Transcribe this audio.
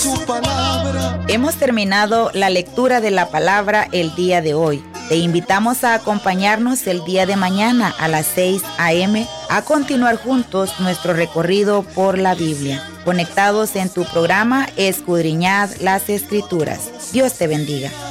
su palabra. Hemos terminado la lectura de la palabra el día de hoy. Te invitamos a acompañarnos el día de mañana a las 6 a.m. a continuar juntos nuestro recorrido por la Biblia. Conectados en tu programa Escudriñad las Escrituras. Dios te bendiga.